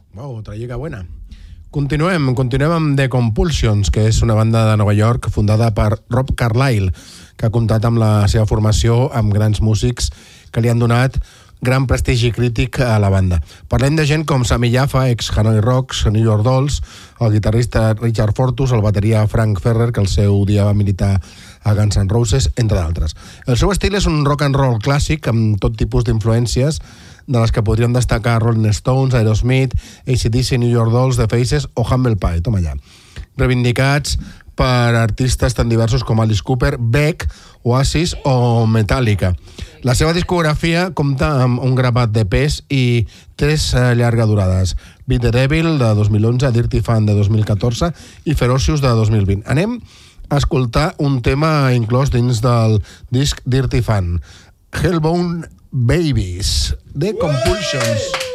Otra lliga buena. Continuem amb The Compulsions, que és una banda de Nova York fundada per Rob Carlyle, que ha comptat amb la seva formació amb grans músics que li han donat gran prestigi crític a la banda. Parlem de gent com Sammy Jaffa, ex Hanoi Rocks, New York Dolls, el guitarrista Richard Fortus, el bateria Frank Ferrer, que al seu dia va militar a Guns N' Roses, entre d'altres. El seu estil és un rock and roll clàssic amb tot tipus d'influències, de les que podríem destacar Rolling Stones, Aerosmith, AC/DC, New York Dolls, The Faces o Humble Pie, toma allà. Reivindicats per artistes tan diversos com Alice Cooper, Beck, Oasis o Metallica. La seva discografia compta amb un grapat de pes i 3 llarga durades: Beat the Devil, de 2011, Dirty Fan, de 2014 i Ferocious, de 2020. Anem a escoltar un tema inclòs dins del disc Dirty Fan, Hellbound Babies, The Compulsions.